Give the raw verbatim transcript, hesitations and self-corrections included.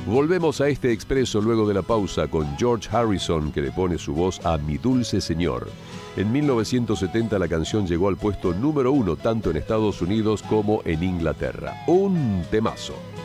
Volvemos a este expreso luego de la pausa con George Harrison, que le pone su voz a Mi Dulce Señor. En mil novecientos setenta la canción llegó al puesto número uno tanto en Estados Unidos como en Inglaterra. Un temazo.